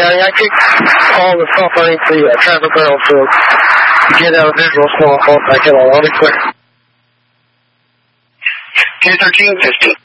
County. I kicked all the stuff underneath the traffic barrel to get a visual so I'll back in. I'll be clear. 213.50.